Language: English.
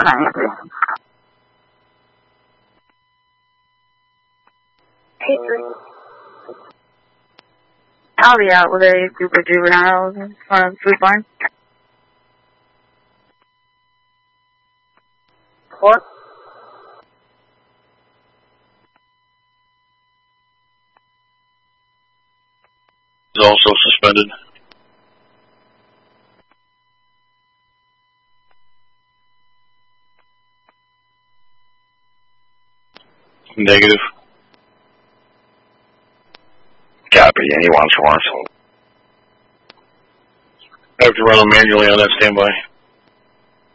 I'll be out with a group of juveniles in front of the food barn. What? Is also suspended. Negative. Copy. Any wants for us? I have to run them manually on that standby.